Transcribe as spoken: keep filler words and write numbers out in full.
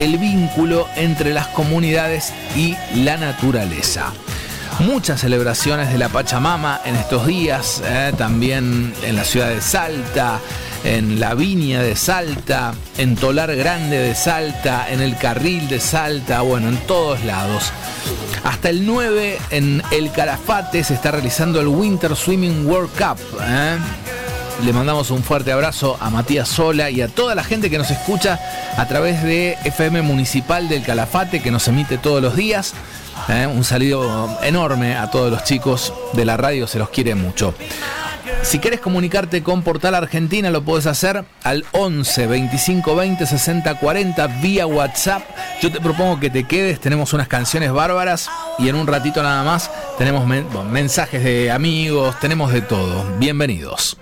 el vínculo entre las comunidades y la naturaleza. Muchas celebraciones de la Pachamama en estos días, eh, también en la ciudad de Salta, en la Viña de Salta, en Tolar Grande de Salta, en el Carril de Salta, bueno, en todos lados. Hasta el nueve en el Calafate se está realizando el Winter Swimming World Cup. ¿eh? Le mandamos un fuerte abrazo a Matías Sola y a toda la gente que nos escucha a través de F M Municipal del Calafate, que nos emite todos los días. ¿eh? Un saludo enorme a todos los chicos de la radio, se los quiere mucho. Si querés comunicarte con Portal Argentina, lo podés hacer al once veinticinco veinte sesenta cuarenta vía WhatsApp. Yo te propongo que te quedes, tenemos unas canciones bárbaras y en un ratito nada más tenemos men- mensajes de amigos, tenemos de todo. Bienvenidos.